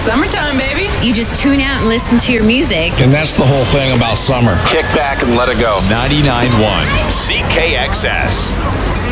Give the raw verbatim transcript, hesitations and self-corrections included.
Summertime, baby. You just tune out and listen to your music. And that's the whole thing about summer. Kick back and let it go. ninety-nine point one C K X S.